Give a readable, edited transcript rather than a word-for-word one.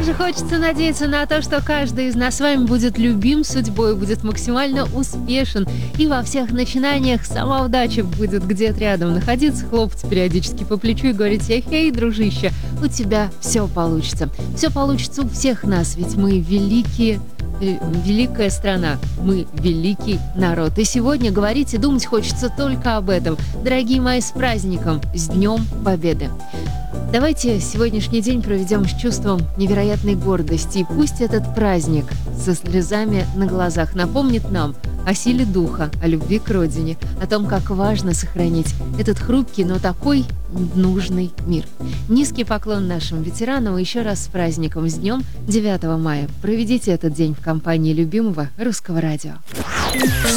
же хочется надеяться на то, что каждый из нас с вами будет любим судьбой, будет максимально успешен, и во всех начинаниях сама удача будет где-то рядом находиться, хлопать периодически по плечу и говорить: «Эй, дружище, у тебя все получится». Все получится у всех нас, ведь мы великая страна, мы великий народ. И сегодня говорить и думать хочется только об этом. Дорогие мои, с праздником, с Днем Победы! Давайте сегодняшний день проведем с чувством невероятной гордости. И пусть этот праздник со слезами на глазах напомнит нам о силе духа, о любви к родине, о том, как важно сохранить этот хрупкий, но такой нужный мир. Низкий поклон нашим ветеранам и еще раз с праздником, с днем 9 мая. Проведите этот день в компании любимого Русского радио.